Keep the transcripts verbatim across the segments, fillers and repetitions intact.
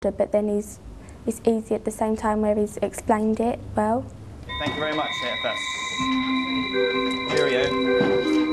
but then he's it's easy at the same time where he's explained it well. Thank you very much, C F S. Cheerio.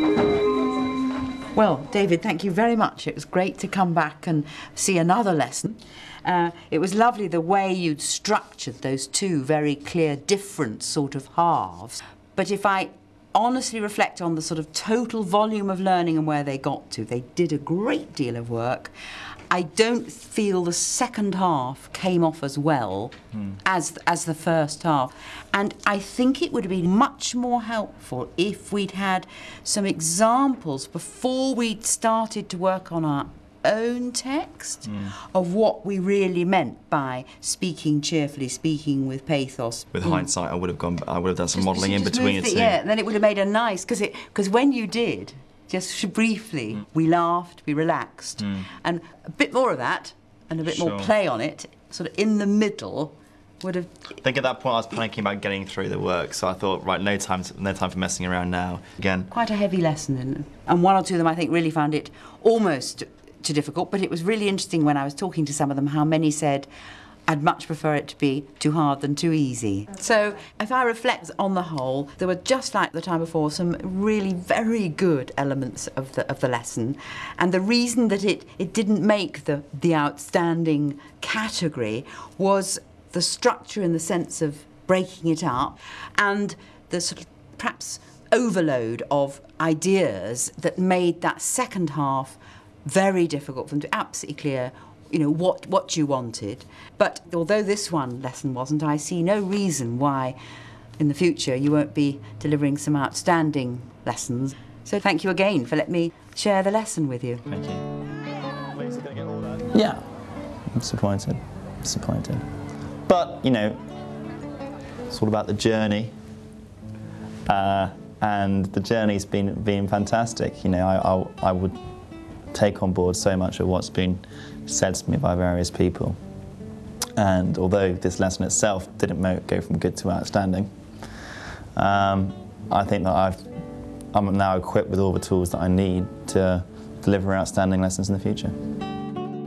Well, David, thank you very much. It was great to come back and see another lesson. Uh, it was lovely the way you'd structured those two very clear, different sort of halves. But if I honestly reflect on the sort of total volume of learning and where they got to, they did a great deal of work. I don't feel the second half came off as well mm. as, as the first half. And I think it would have been much more helpful if we'd had some examples before we'd started to work on our own text mm. of what we really meant by speaking cheerfully, speaking with pathos. With mm. hindsight, I would have gone. I would have done some just, modelling in between it, the two. Yeah, then it would have made a nice, because it because when you did, just briefly, mm. we laughed, we relaxed, mm. and a bit more of that, and a bit sure. more play on it, sort of in the middle, would have. I think at that point I was panicking about getting through the work, so I thought, right, no time, to, no time for messing around now. Again, quite a heavy lesson, and, and one or two of them I think really found it almost too difficult. But it was really interesting when I was talking to some of them how many said, I'd much prefer it to be too hard than too easy. So if I reflect on the whole, there were, just like the time before, some really very good elements of the of the lesson. And the reason that it, it didn't make the, the outstanding category was the structure in the sense of breaking it up and the sort of perhaps overload of ideas that made that second half very difficult for them to be absolutely clear, you know, what, what you wanted. But although this one lesson wasn't, I see no reason why in the future you won't be delivering some outstanding lessons. So thank you again for letting me share the lesson with you. Thank you. Yeah, I'm disappointed, disappointed. But, you know, it's all about the journey. Uh, and the journey's been, been fantastic. You know, I, I, I would take on board so much of what's been said to me by various people. And although this lesson itself didn't go from good to outstanding, um, I think that I've, I'm now equipped with all the tools that I need to deliver outstanding lessons in the future.